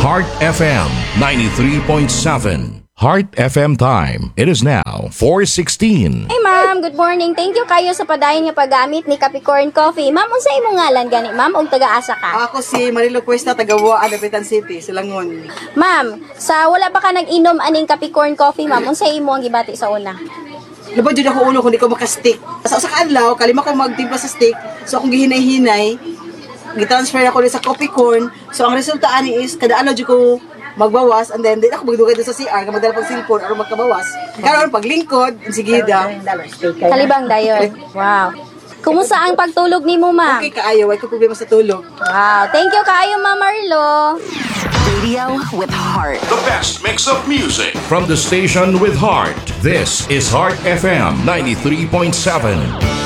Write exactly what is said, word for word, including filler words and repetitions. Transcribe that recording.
Heart F M ninety-three point seven. Heart F M time. It is now four sixteen. Hey ma'am, good morning. Thank you kayo sa padayon nga paggamit ni Capricorn Coffee. Ma'am, unsa imong ngalan gani? Ma'am, ug taga-asa ka? Ako si Marilo Cuesta, taga Buaan, Dapitan City, Silangon. Ma'am, sa wala pa ka nag-inom aning Capricorn Coffee, ma'am, unsa imo ang gibati sa una? Labo dyan ako ulo kung di ko makastick. Sa sa kaadlaw, kalima ko magtimpla sa stick. So akong gihinay-hinay, gitransfer ako ulit sa coffee corn. So ang resulta ani is kada ano dyan ko magbawas, and then di ako magdugay doon sa C R, magdala pag cellphone or magkabawas. Karon paglingkod, sige da. Kalibang dayon. Wow. Kumusta ang pagtulog nimo, ma'am? Okay kaayo, ay ko problema sa tulog. Wow. Thank you kaayo, Ma'am Marlo. Radio with heart. The best mix of music from the station with heart. This is Heart F M ninety-three point seven.